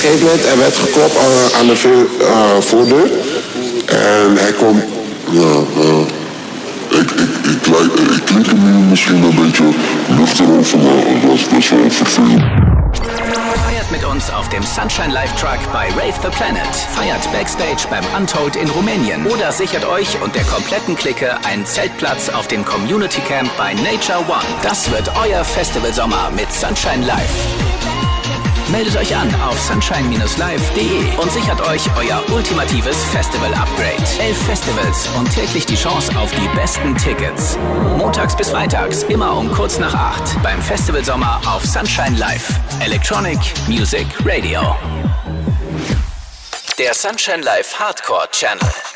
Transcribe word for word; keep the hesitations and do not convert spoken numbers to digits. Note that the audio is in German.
gegeven moment, er werd geklopt aan, aan de vo- uh, voordeur. En hij komt... Ja, ja. Ik, ik, ik, lijk, ik klink hem nu misschien een beetje luchtig over, maar dat is best wel vervelend. Feiert mit uns auf dem Sunshine Live Truck bei Rave the Planet. Feiert Backstage beim Untold in Rumänien. Oder sichert euch und der kompletten Clique einen Zeltplatz auf dem Community Camp bei Nature One. Das wird euer Festivalsommer mit Sunshine Live. Meldet euch an auf sunshine Bindestrich live Punkt de und sichert euch euer ultimatives Festival-Upgrade. Elf Festivals und täglich die Chance auf die besten Tickets. Montags bis freitags, immer um kurz nach acht. Beim Festivalsommer auf Sunshine Live. Electronic Music Radio. Der Sunshine Live Hardcore Channel.